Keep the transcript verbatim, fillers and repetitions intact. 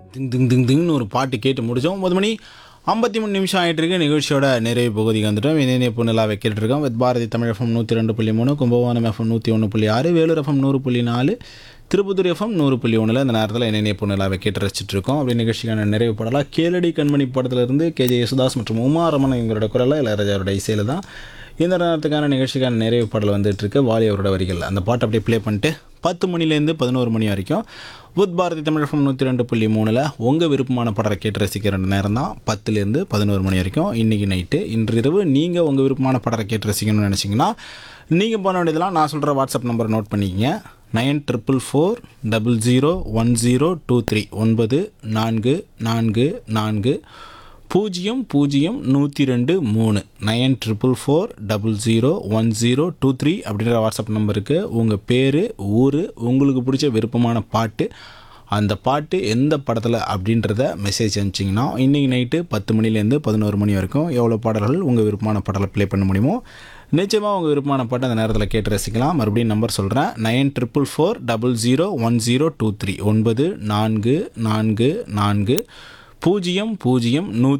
Thing thing thing திங்னு ஒரு பாட்டு கேட்டு முடித்தோம். ஒன்பது மணி ஐம்பத்தி மூணு நிமிஷம் ஆகிட்டு இருக்கு. நிகழ்ச்சியோட நிறைவு பகுதிக்கு வந்துட்டோம். இணைய பொண்ணுலாம் வைக்கிட்டு இருக்கோம். வித் பாரதி தமிழ் எஃப்எம் நூற்றி ரெண்டு புள்ளி மூணு, கும்பகோணம் எஃப்எம் நூற்றி ஒன்று புள்ளி ஆறு, வேலூர் எஃப்எம் நூறு புள்ளி நாலு, திருப்பத்தூர் எஃப்எம் நூறு புள்ளி ஒன்றில் இந்த நேரத்தில் இணைய பொண்ணுலாம் வைக்கிட்டு ரசிச்சுட்டு இருக்கோம். அப்படி நிகழ்ச்சிக்கான நிறைவு படலாம் கேளடி கண்மணி படத்திலிருந்து கேஜே யேசுதாஸ் மற்றும் உமா ரமணன் எங்களோட குரலில் இளையராஜாவோட இசையில் தான் இந்த நேரத்துக்கான நிகழ்ச்சிக்கான நிறைவு பாடல் வந்துட்டு இருக்கு. வாலி அவரோட வரிகள். அந்த பாட்டை அப்படியே ப்ளே பண்ணிட்டு பத்து மணிலேருந்து பதினோரு மணி வரைக்கும் புத் பாரதி தமிழ் எஃப்எம் நூற்றி ரெண்டு புள்ளி மூணில் உங்கள் விருப்பமான படத்தை கேட்டு ரசிக்கிற ரெண்டு நேரம் தான் பத்துலேருந்து பதினோரு மணி வரைக்கும். இன்றைக்கி நைட்டு இன்று இரவு நீங்கள் உங்கள் விருப்பமான படத்தை கேட்டு ரசிக்கணும்னு நினச்சிங்கன்னா நீங்கள் பண்ண வேண்டியதெல்லாம் நான் சொல்கிற வாட்ஸ்அப் நம்பரை நோட் பண்ணிக்கங்க. Nine triple four double zero one zero two three ஒன்பது நான்கு நான்கு நான்கு பூஜ்ஜியம் பூஜ்ஜியம் நூற்றி ரெண்டு மூணு nine triple four double zero one zero two three அப்படின்ற வாட்ஸ்அப் நம்பருக்கு உங்கள் பேர், ஊர், உங்களுக்கு பிடிச்ச விருப்பமான பாட்டு, அந்த பாட்டு எந்த படத்தில் அப்படின்றத மெசேஜ் அனுப்பிச்சிங்கன்னா இன்றைக்கி நைட்டு பத்து மணிலேருந்து பதினோரு மணி வரைக்கும் எவ்வளோ பாடல்கள் உங்கள் விருப்பமான பாடலை ப்ளே பண்ண முடியுமோ நிச்சயமாக உங்கள் விருப்பமான பாட்டை அந்த நேரத்தில் கேட்டு ரசிக்கலாம். மறுபடியும் நம்பர் சொல்கிறேன். Nine triple four double zero one zero two three ஒன்பது நான்கு நான்கு நான்கு பூஜ்ஜியம் பூஜ்ஜியம் நூ